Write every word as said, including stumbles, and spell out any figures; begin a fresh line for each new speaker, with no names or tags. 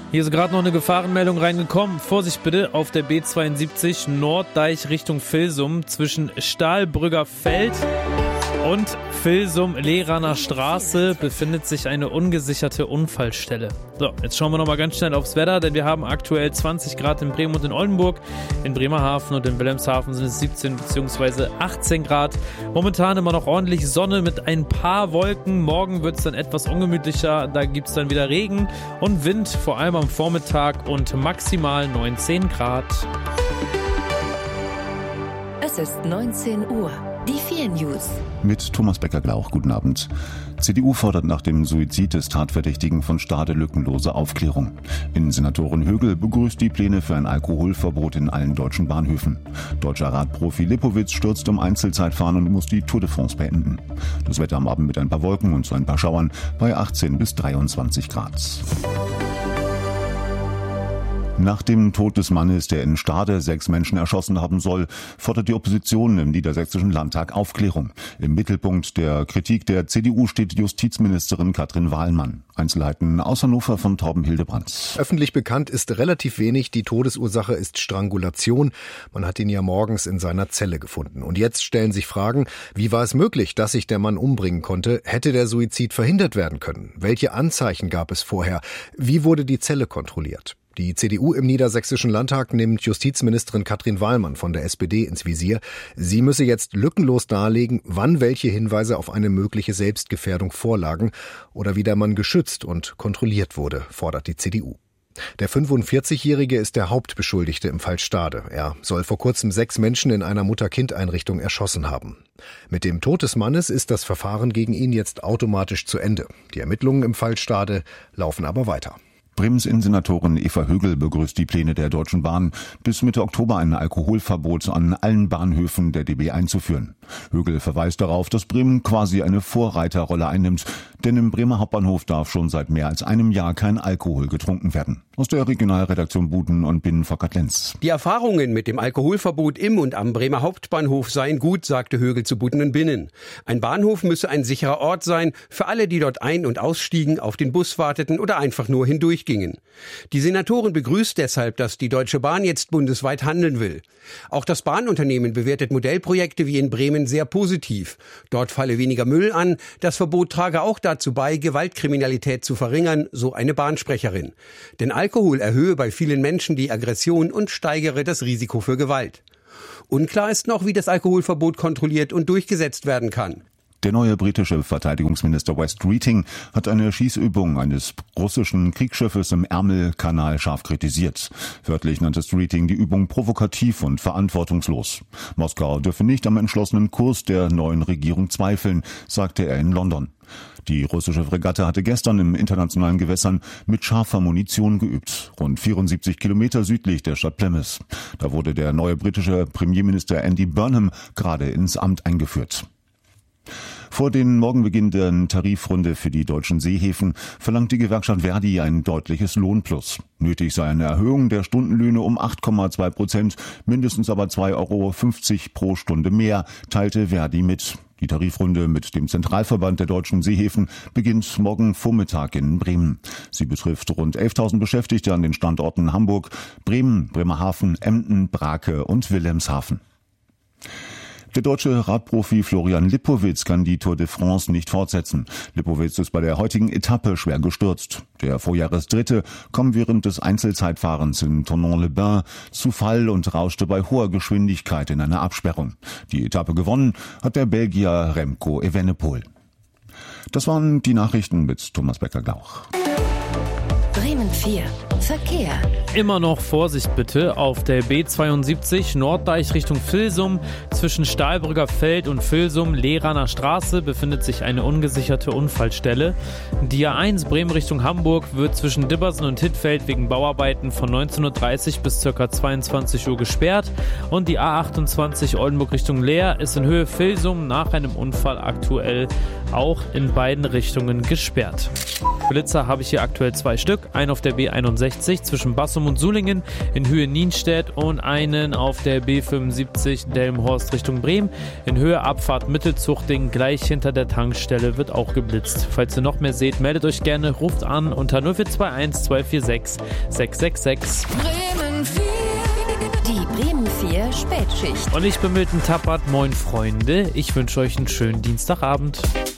Hier ist gerade noch eine Gefahrenmeldung reingekommen. Vorsicht bitte auf der B zweiundsiebzig Norddeich Richtung Vilsum zwischen Stahlbrügger Feld und Vilsum-Lehraner Straße befindet sich eine ungesicherte Unfallstelle. So, jetzt schauen wir nochmal ganz schnell aufs Wetter, denn wir haben aktuell zwanzig Grad in Bremen und in Oldenburg. In Bremerhaven und in Wilhelmshaven sind es siebzehn bzw. achtzehn Grad. Momentan immer noch ordentlich Sonne mit ein paar Wolken. Morgen wird es dann etwas ungemütlicher. Da gibt es dann wieder Regen und Wind, vor allem am Vormittag und maximal neunzehn Grad.
Es ist neunzehn Uhr. Die vier News.
Mit Thomas Becker-Glauch, guten Abend. C D U fordert nach dem Suizid des Tatverdächtigen von Stade lückenlose Aufklärung. Innensenatorin Högel begrüßt die Pläne für ein Alkoholverbot in allen deutschen Bahnhöfen. Deutscher Radprofi Lipowitz stürzt im Einzelzeitfahren und muss die Tour de France beenden. Das Wetter am Abend mit ein paar Wolken und so ein paar Schauern bei achtzehn bis dreiundzwanzig Grad. Nach dem Tod des Mannes, der in Stade sechs Menschen erschossen haben soll, fordert die Opposition im Niedersächsischen Landtag Aufklärung. Im Mittelpunkt der Kritik der C D U steht Justizministerin Katrin Wahlmann. Einzelheiten aus Hannover von Torben Hildebrandt.
Öffentlich bekannt ist relativ wenig. Die Todesursache ist Strangulation. Man hat ihn ja morgens in seiner Zelle gefunden. Und jetzt stellen sich Fragen, wie war es möglich, dass sich der Mann umbringen konnte? Hätte der Suizid verhindert werden können? Welche Anzeichen gab es vorher? Wie wurde die Zelle kontrolliert? Die C D U im Niedersächsischen Landtag nimmt Justizministerin Katrin Wahlmann von der S P D ins Visier. Sie müsse jetzt lückenlos darlegen, wann welche Hinweise auf eine mögliche Selbstgefährdung vorlagen oder wie der Mann geschützt und kontrolliert wurde, fordert die C D U. Der fünfundvierzigjährige ist der Hauptbeschuldigte im Fall Stade. Er soll vor kurzem sechs Menschen in einer Mutter-Kind-Einrichtung erschossen haben. Mit dem Tod des Mannes ist das Verfahren gegen ihn jetzt automatisch zu Ende. Die Ermittlungen im Fall Stade laufen aber weiter.
Bremens Innensenatorin Eva Högel begrüßt die Pläne der Deutschen Bahn, bis Mitte Oktober ein Alkoholverbot an allen Bahnhöfen der D B einzuführen. Högel verweist darauf, dass Bremen quasi eine Vorreiterrolle einnimmt, denn im Bremer Hauptbahnhof darf schon seit mehr als einem Jahr kein Alkohol getrunken werden. Aus der Regionalredaktion Buten und Binnenverkehr Lenz.
Die Erfahrungen mit dem Alkoholverbot im und am Bremer Hauptbahnhof seien gut, sagte Högel zu Buten und Binnen. Ein Bahnhof müsse ein sicherer Ort sein für alle, die dort ein- und ausstiegen, auf den Bus warteten oder einfach nur hindurch gingen. Die Senatorin begrüßt deshalb, dass die Deutsche Bahn jetzt bundesweit handeln will. Auch das Bahnunternehmen bewertet Modellprojekte wie in Bremen sehr positiv. Dort falle weniger Müll an. Das Verbot trage auch dazu bei, Gewaltkriminalität zu verringern, so eine Bahnsprecherin. Denn Alkohol erhöhe bei vielen Menschen die Aggression und steigere das Risiko für Gewalt. Unklar ist noch, wie das Alkoholverbot kontrolliert und durchgesetzt werden kann.
Der neue britische Verteidigungsminister West Keating hat eine Schießübung eines russischen Kriegsschiffes im Ärmelkanal scharf kritisiert. Wörtlich nannte Keating die Übung provokativ und verantwortungslos. Moskau dürfe nicht am entschlossenen Kurs der neuen Regierung zweifeln, sagte er in London. Die russische Fregatte hatte gestern im internationalen Gewässern mit scharfer Munition geübt, rund vierundsiebzig Kilometer südlich der Stadt Plymouth. Da wurde der neue britische Premierminister Andy Burnham gerade ins Amt eingeführt. Vor den morgen beginnenden Tarifrunde für die deutschen Seehäfen verlangt die Gewerkschaft Verdi ein deutliches Lohnplus. Nötig sei eine Erhöhung der Stundenlöhne um acht Komma zwei Prozent, mindestens aber zwei Euro fünfzig pro Stunde mehr, teilte Verdi mit. Die Tarifrunde mit dem Zentralverband der deutschen Seehäfen beginnt morgen Vormittag in Bremen. Sie betrifft rund elftausend Beschäftigte an den Standorten Hamburg, Bremen, Bremerhaven, Emden, Brake und Wilhelmshaven. Der deutsche Radprofi Florian Lipowitz kann die Tour de France nicht fortsetzen. Lipowitz ist bei der heutigen Etappe schwer gestürzt. Der Vorjahresdritte kam während des Einzelzeitfahrens in Tournon-les-Bains zu Fall und rauschte bei hoher Geschwindigkeit in eine Absperrung. Die Etappe gewonnen hat der Belgier Remco Evenepoel. Das waren die Nachrichten mit Thomas Becker-Glauch.
Bremen vier. Verkehr.
Immer noch Vorsicht bitte auf der B zweiundsiebzig Norddeich Richtung Vilsum. Zwischen Stahlbrügger Feld und Vilsum, Lehraner Straße, befindet sich eine ungesicherte Unfallstelle. Die A eins Bremen Richtung Hamburg wird zwischen Dibbersen und Hittfeld wegen Bauarbeiten von neunzehn Uhr dreißig bis ca. zweiundzwanzig Uhr gesperrt. Und die A achtundzwanzig Oldenburg Richtung Leer ist in Höhe Vilsum nach einem Unfall aktuell auch in beiden Richtungen gesperrt. Blitzer habe ich hier aktuell zwei Stück, einen auf der B einundsechzig zwischen Bassum und Sulingen in Höhe Nienstedt und einen auf der B fünfundsiebzig Delmenhorst Richtung Bremen in Höhe Abfahrt Mittelzuchting, gleich hinter der Tankstelle wird auch geblitzt. Falls ihr noch mehr seht, meldet euch gerne, ruft an unter null vier zwei eins zwei vier sechs sechs sechs sechs.
Bremen vier. Die Bremen vier Spätschicht.
Und ich bin Milton Tappert. Moin Freunde, ich wünsche euch einen schönen Dienstagabend.